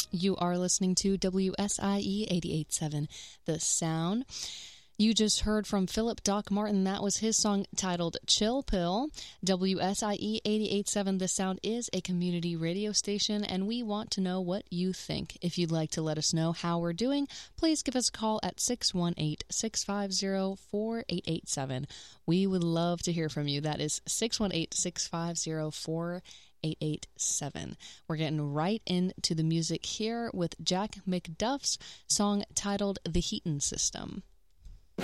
You are listening to WSIE 88.7 The Sound. You just heard from Philip Doc Martin. That was his song titled Chill Pill. WSIE 88.7 The Sound is a community radio station, and we want to know what you think. If you'd like to let us know how we're doing, please give us a call at 618-650-4887. We would love to hear from you. That is 618-650-4887. We're getting right into the music here with Jack McDuff's song titled The Heatin' System.